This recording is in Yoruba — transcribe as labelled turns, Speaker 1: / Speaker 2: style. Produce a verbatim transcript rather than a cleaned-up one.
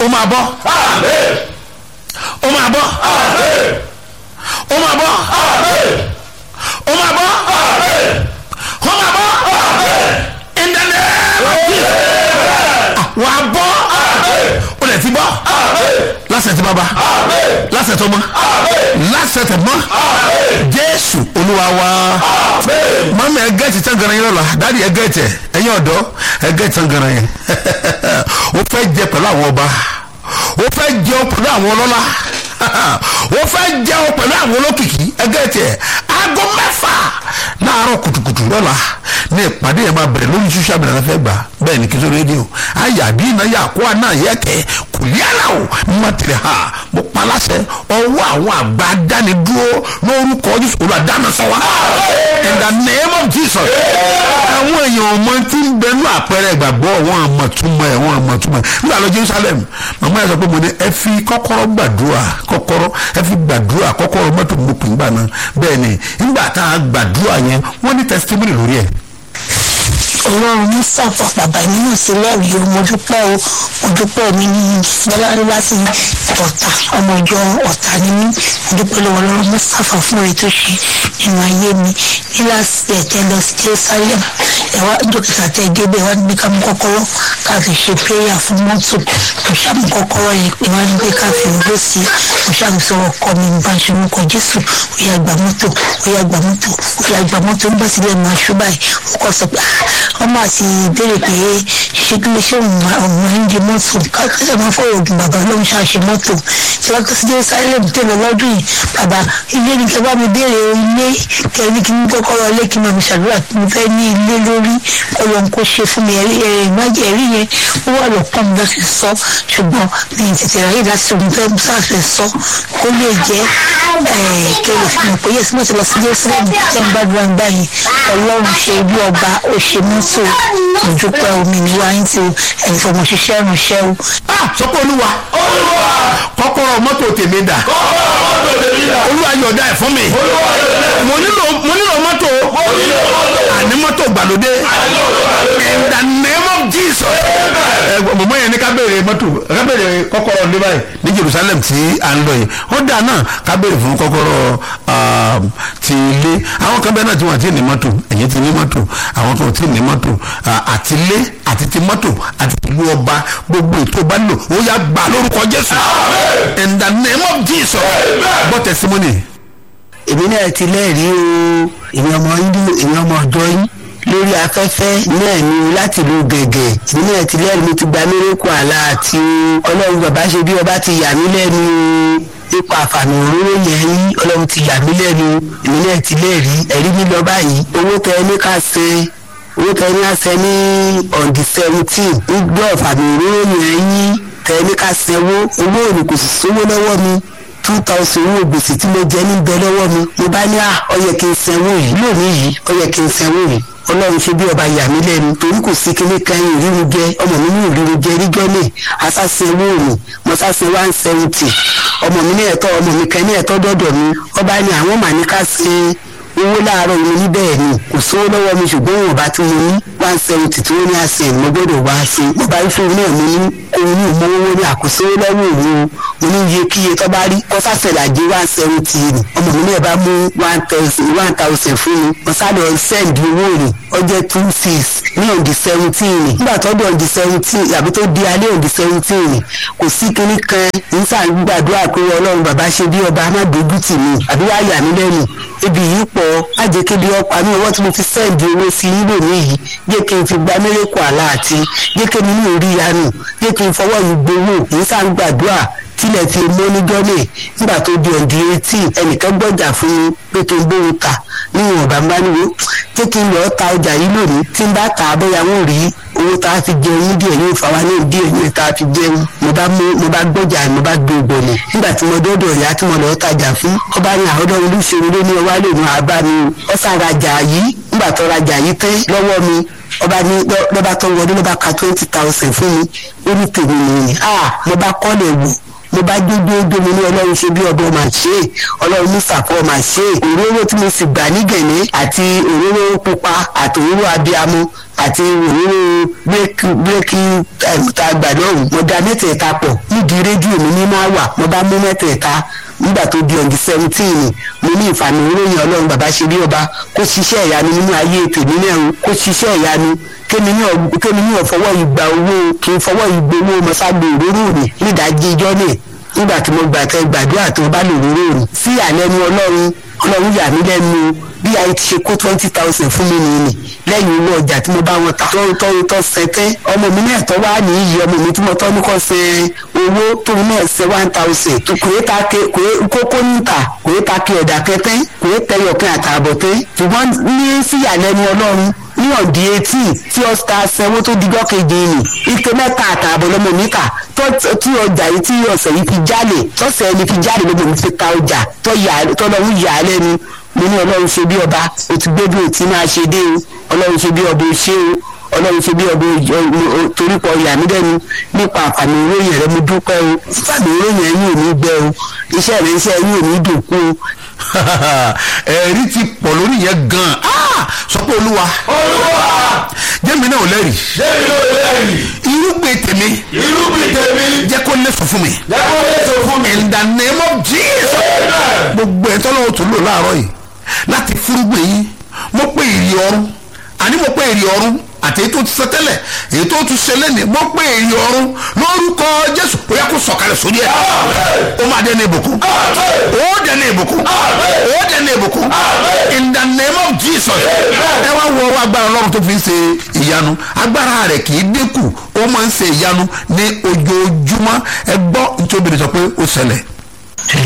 Speaker 1: ó máa bọ́ ó máa bọ́ ó máa bọ́ ó máa bọ́ ó máa bọ́ in the name of Jesus. wà á bọ́ ó lè ti bọ́ lásẹ̀ tí bàbá lásẹ̀ tó mọ́ lásẹ̀ tẹ̀ mọ́ Jésù Olúwa wa. mọ́mí ẹ gẹ́ẹ̀tì tán gan-an yẹn lọ́la dáàdi ẹ gẹ́ẹ̀tì ẹ̀yin ọ̀dọ́ ẹ gẹ́ẹ̀tì tán gan-an yẹn ó fẹ́ jẹ pẹ̀lú àwọn ọba ó fẹ́ jẹun pẹ̀lú àwọn ọlọ́lá ó fẹ́ jẹun pẹ̀lú àwọn olókìkí ẹ gẹ́ẹ̀tì ẹ̀ aago mẹ́fà láàárọ̀ kùtùkùtù lọ́la ní ìpàdé yẹn máa bẹ̀rẹ̀ lórí social media fẹ́ gbà bẹ́ẹ̀ ni kí n sọ rédíò ayàbí iná yà kó àná yẹ kẹ́ kò yára o mọ̀tìrì ha mo paláṣẹ ọwọ́ àwọn àgbà dánidúró lórúkọ Jésù olùdáná sọ wa in the name of Jesus. àwọn èèyàn ọmọ tí ń bẹnu àpẹẹrẹ ìgbàgbọ́ wọn àmọ̀túnmọ̀ ẹ̀ wọn àmọ̀túnmọ̀ ẹ̀ nígbà lọ Jerusalem màmá yẹn sọ pé mo ní ẹ fi kọ́kọ́rọ́ gbàdúrà kọ́kọ́rọ́ ẹ fi gbàdúrà kọ́kọ́rọ́ mọ́tò mo pè ń gbà náà bẹ́ẹ̀ ni nígbà tá a gbàdúrà yẹn wọ́n ní testimony lórí ẹ̀.
Speaker 2: Ọlọ́run ní sàfà bàbá nínú sílẹ̀ rí o mo dúpẹ́ o mo dúpẹ́ mi ní bọ́lárí láti ọ̀tà ọmọ ìjọ ọ̀tà ni mí mo dúpẹ́ lọ́wọ́ Ọlọ́run ní sàfà fún èyí tó ṣe nínú ayé mi ní láti ẹ̀tẹ́ lọ sí Jerusalem ẹ̀wá dókítà tẹ́ débẹ̀ wá níbi ká mú kọ́kọ́rọ́ ká fi ṣe prayer fún mọ́tò mo ṣàmú kọ́kọ́rọ́ yẹn pé wá níbi ká fi òwúrò sí mo ṣàmú sọ ọkọ mi bá ṣe mú kọ Jésù ó yá gbà mọ́tò ó yá gbà mọ́tò ó yá gbà mọ́tò nígbà sílẹ̀ máa ṣú báyìí ó kọ́ sọ pé ọmọ àti ìbéèrè pé ṣé kí lè ṣe ọmọ ẹ̀ńdí mọ́tò káàkiri máa fọwọ́ ògùn bàbá ló ń ṣàṣe mọ́tò tí wọ́n kọ́sí dé Jerusalem tẹ̀lé lọ́dún yìí bàbá ilé ní kẹ́ bá mi béèrè ilé kẹ́ni kí n kọ́kọ́rọ́ ilé kí n máa mi ṣàdúrà kí n fẹ́ ní ilé lórí kọ́lọ́ ń kó ṣe fún mi ẹ̀rí ẹ̀rí ìmájẹ̀ ẹ̀rí yẹn ó wà lọ́kàn mi láti sọ ṣùgbọ́n mi ì tètè ráyè láti òun fẹ́ sáfẹ́ sọ kó lè jẹ́ kẹ́lẹ́ fún mi pé yẹ́sì mo ti lọ sí Jerusalem tẹ́ ń gbàdúrà ń gbà yìí Ọlọ́run ṣe ibi ọba ó ṣe mọ́tò ìdúpẹ́ omi ní wáyé tí ẹ̀yin fọmọ ṣiṣẹ́ ránṣẹ́ o.
Speaker 1: sọ́kọ́ olúwa kọ́kọ́rọ́ mọ́tò tèmi dà olúwa yọ̀ọ̀dá ẹ̀ fún mi mo nílò mo nílò mọ́tò àní mọ́tò gbàlódé in the name of Jesus. mọ̀mọ́ yẹn ní ká béèrè mọ́tò ká béèrè kọ́kọ́rọ́ ní báyìí ní Jerusalem tí à ń lọ yìí ó dáa náà ká béèrè fún kọ́kọ́rọ́ ti ilé àwọn kan bẹ́ẹ̀ náà tí wọ́n ti ní mọ́tò ẹ̀yìn ti ní mọ́tò àwọn kan ti ní mọ́tò àti ilé àti ti mọ́tò àti ìlú ọba gbogbo ètò bá lò ó yá gbà lórúkọ Jésù in the name of Jesus. gbọ́ testimony.
Speaker 3: èmi náà ti lẹ́rìí o èmi ọmọ yín èmi ọmọ ọ̀dọ́ yín lórí afẹ́fẹ́ náà ni láti lu gẹ̀gẹ̀ èmi náà ti lẹ́rìí mo ti gba mẹ́rẹ́kù àlá àti Ọlọ́run bàbá ṣe bí ọba ti yà mí lẹ́nu nípa àfààní òróró yẹn yín Ọlọ́run ti yà mí lẹ́nu èmi náà ti lẹ́rìí ẹ̀rí mi lọ báyìí owó tẹ ẹ ní ká ṣe owó tẹ ẹ ní ká ṣe ní on the seventeen nígbà àfààní òróró yẹn yín tẹ ẹ ní ká ṣe owó owó òní kò sì sówó lọ́wọ́ mi two thousand owó gbèsè tí mo jẹ níbẹ̀ lọ́wọ́ mi mo bá ní à ó yẹ kí n sanwó yìí lónìí yìí ó yẹ kí n sanwó yìí Ọlọ́run ṣe bí ọba yà mí lẹ́nu torí kò sí kíní kan ìrírí jẹ ọmọ mi ní ìrírí jẹ níjọ́ náà asásin owó òní mo sásin one seventy ọmọ mi ní ẹ̀tọ́ ọmọ mi kan ní ẹ̀tọ́ dọ́dọ̀ mi ọba ní àwọn màá ní ká ṣe owó láàárọ̀ mi ní bẹ́ẹ̀ ni kò sówó lọ́wọ́ mi ṣùgbọ́n wọn bá tí mo ní one seventy tí wọ́n ní àṣẹ mo gbọ́dọ̀ wá sí i mo bá rí fún náà mo ní ohun ní ìmọ̀wó ní àkóso lọ́wọ́ òun o mo ní iye kíye tó bá rí kó sàṣẹ̀lájé one seventy ni ọmọ mi náà bá mú one thousand one thousand fún mi mo sáré send owó rẹ̀ ó jẹ́ two six ní on the seventeen ni nígbà tó di on the seventeen àbí tó di alẹ́ on the seventeen ni kò sí kinní kan ń sàgbàdúrà pé Ọlọ́run bàbá ṣe bí ọba má dojú tì mí àbí wàá yà mí lẹ́nu ebi yìí pọ̀ ajẹ́kẹ́bi ọ̀pá ní ọwọ́ tí mo fi sẹ́ǹdì owó sí nílò níyì jẹ́ kí n fi gba mẹ́rẹ́kù àlá àti jẹ́ kí n ní orí yanu jẹ́ kí n fọwọ́ yìí gbowó èyí sá ń gbàdúrà tílẹ̀ ti mọ́ ní jọ́lẹ̀ nígbà tó di ọ̀dì etí ẹnìkan gbọ́jà fún mi pé kí n gbóhùn ta níwọ̀n ọ̀bà ń bá níwò jẹ́ kí n lọ́ọ́ ta ọjà yìí lónìí tí n bá ta abẹ́yà wọn rí owó tá a fi jẹun díẹ̀ yóò fà wá ní díẹ̀ ní tá a fi jẹun mo bá mú mo bá gbọ́jà mo bá gbé gbọ̀nì nígbà tí mo dọ́dọ̀ ìyá tí mo lọ́ọ́ tajà fún ọba ní àwọn ọdọ́ olùṣèlú ló ní ọwá lè mú àbá mi ọ̀sán rajà yìí nígbà tó rajà yìí tẹ́ lọ́wọ́ mi ọba ní lọ́ba tó wọlé lọ́ba ka twenty thousand fún mi ó ní tèmi nìyí ah mo bá kọ́lẹ̀ wò mo bá dódódó mi ní ọlọ́run ṣe bí ọba máa ṣe é ọlọ́run mustapha máa ṣe é òróró tí mo sì gbà ní gẹ̀ẹ́nì àti òróró pupa àti òróró abiyamọ àti òróró bírèkì tá a gbà náà mo da mẹ́tẹ̀ẹ̀ta pọ̀ nídìí rédíò mi ní máa wà mo bá mú mẹ́tẹ̀ẹ̀ta nígbà tó di ọ̀dì seventeen mo ní ìfàmì òróyìn ọlọ́run bàbá ṣe bí ọba kó ṣiṣẹ́ ìyanu nínú ayé tèmi náà kó ṣiṣẹ́ ìyanu kémi ní ọ̀fọwọ́ ìgbà owó kí n fọwọ́ ìgbowó mọ́ságbó òróró mi nídàájí ijọ́ náà nígbà tí mo gbà tẹ gbàdúrà tó bá lò òróró mi sí àlẹ́nu ọlọ́run ọlọ́run yà mí lẹ́nu bí a ti ṣe kó twenty thousand fún mi nìyí lẹ́yìn owó ọjà tí mo bá wọn ta tọ́rọ tọ́rọ tọ́ sẹ́tẹ́ ọmọ mi náà tọ́ wá ní iyì ọmọ mi tí mo tọ́ ní kọ́ sẹ owó tóun náà ṣe one thousand tó kò é ta ke kò é kókó níta kò é ta ke ọ̀dà kẹtẹ́ kò é tẹyọ̀ kẹ́ àtààbọ̀tẹ́ ṣùgbọ́n ní síyàlẹ́nu ọlọ́run ní ọ̀dì etí tí ọ̀sítà sẹ́wó tó di gọ́kejì ni ike mẹ́ta àtààbọ̀ lọ́mọ mi kà tí ọjà yìí tí ọ̀sẹ̀ yìí fi jálè tọ́sẹ̀ ẹni fi jálè lọ́mọ mi fi ta ọjà tọ́lọ́run yà á lẹ́nu mo ní ọlọ́run ṣe bí ọba o ti gbé bí o ti máa ṣe dé o ọlọ́run ṣe bí ọba o ṣe o ọlọ́run ṣe bí ọba torípọ̀ ìyá mi dẹ́nu nípa àfàmì ìròyìn rẹ mo dúpẹ́ o àfàmì ìròyìn ẹ̀yìn ò ní gbẹ o iṣẹ́ rẹ iṣẹ́ ẹ̀yìn ò ní dòkú o.
Speaker 1: ẹ̀rí ti pọ̀ lórí yẹn gan-an sọ pé olúwa jẹ́mi náà ò lẹ́rìí
Speaker 4: jẹ́mi náà ò lẹ́rìí
Speaker 1: irúgbìn tèmi
Speaker 4: irúgbìn tèmi
Speaker 1: jẹ́ kó lẹ́sọ̀ fún mi
Speaker 4: jẹ́ kó lẹ́sọ̀ fún mi
Speaker 1: in the name of Jesus gbogbo ẹ̀ tọ́lọ́wọ́ tó lò láàárọ̀ yìí láti fúrúgbìn yìí mo pé èrè ọ̀run àní mo pé èrè ọ̀run àti èyí tó ti sọ tẹ́lẹ̀ èyí tó ti ṣe lẹ́nìí mo pé èrè ọ̀run lórúkọ Jésù ó yẹ kó sọ̀kalẹ̀ sórí ẹ̀ ó máa dẹ́nu ìbùkún ó dẹ́nu ìbùkún ó dẹ́nu ìbùkún in the name of Jesus ẹ wá wọ ọwọ́ agbára Ọlọ́run tó fi ń ṣe ìyanu agbára rẹ̀ kì í dínkù ó máa ń ṣe ìyanu ní ojoojúmọ́ ẹ gbọ́ nítorí sọ pé ó ṣẹlẹ̀.